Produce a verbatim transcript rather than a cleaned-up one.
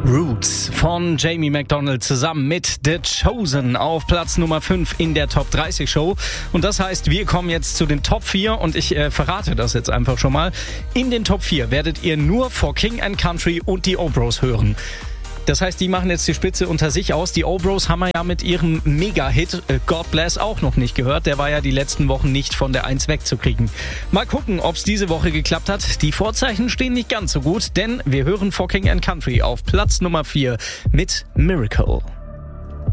Roots von Jamie McDonald zusammen mit The Chosen auf Platz Nummer fünf in der Top dreißig Show. Und das heißt, wir kommen jetzt zu den Top vier und ich äh, verrate das jetzt einfach schon mal. In den Top vier werdet ihr nur For King and Country und die O-Bros hören. Das heißt, die machen jetzt die Spitze unter sich aus. Die O-Bros haben wir ja mit ihrem Mega-Hit äh, God Bless auch noch nicht gehört. Der war ja die letzten Wochen nicht von der eins wegzukriegen. Mal gucken, ob es diese Woche geklappt hat. Die Vorzeichen stehen nicht ganz so gut, denn wir hören For King and Country auf Platz Nummer vier mit Miracle.